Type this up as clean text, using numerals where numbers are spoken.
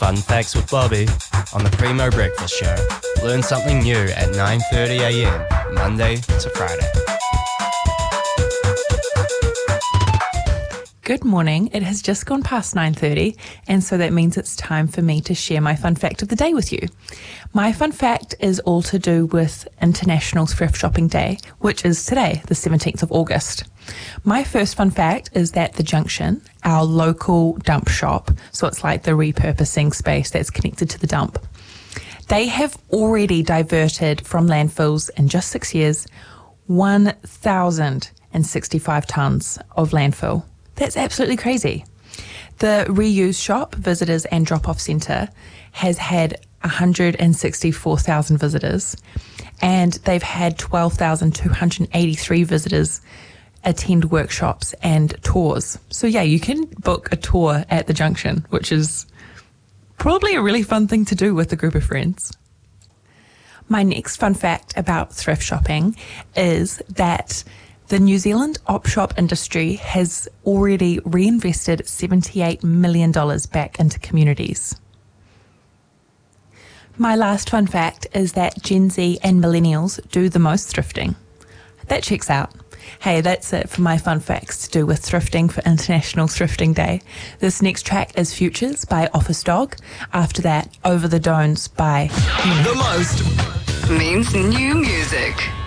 Fun Facts with Bobby on the Primo Breakfast Show. Learn something new at 9:30am, Monday to Friday. Good morning. It has just gone past 9:30, and so that means it's time for me to share my fun fact of the day with you. My fun fact is all to do with International Thrift Shopping Day, which is today, the 17th of August. My first fun fact is that The Junction, our local dump shop, so it's like the repurposing space that's connected to the dump, they have already diverted from landfills in just 6 years 1,065 tonnes of landfill. That's absolutely crazy. The reuse shop, visitors and drop-off centre has had 164,000 visitors, and they've had 12,283 visitors attend workshops and tours. So yeah, you can book a tour at the Junction, which is probably a really fun thing to do with a group of friends. My next fun fact about thrift shopping is that the New Zealand op shop industry has already reinvested $78 million back into communities. My last fun fact is that Gen Z and millennials do the most thrifting. That checks out. Hey, that's it for my fun facts to do with thrifting for International Thrifting Day. This next track is Futures by Office Dog. After that, Over the Dones by The most means new music.